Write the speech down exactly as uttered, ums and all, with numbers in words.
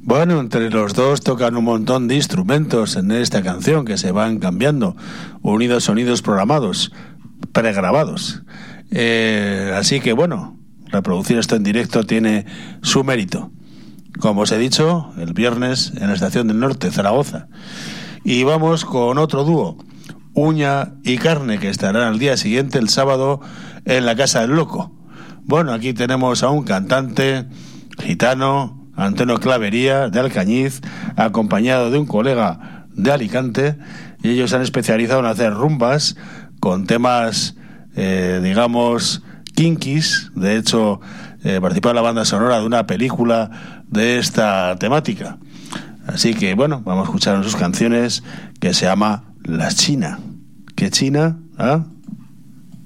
Bueno, entre los dos tocan un montón de instrumentos en esta canción que se van cambiando, unidos sonidos programados, pregrabados. Eh, así que bueno, reproducir esto en directo tiene su mérito. Como os he dicho, el viernes en la Estación del Norte, Zaragoza. Y vamos con otro dúo, Uña y Carne, que estarán al día siguiente, el sábado, en la Casa del Loco. Bueno, aquí tenemos a un cantante gitano, Antonio Clavería, de Alcañiz, acompañado de un colega de Alicante, y ellos se han especializado en hacer rumbas con temas, eh, digamos, kinkis. De hecho, eh, participó en la banda sonora de una película de esta temática. Así que, bueno, vamos a escuchar sus canciones, que se llama La China. ¿Qué China? ¿Ah?